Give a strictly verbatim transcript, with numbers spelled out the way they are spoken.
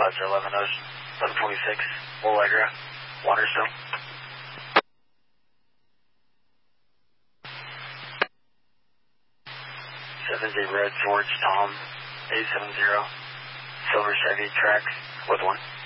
Roger, eleven Ocean, eleven twenty-six, Allegra, Waterstone. seven zero Red George Tom, eight seven zero, Silver Chevy tracks with one.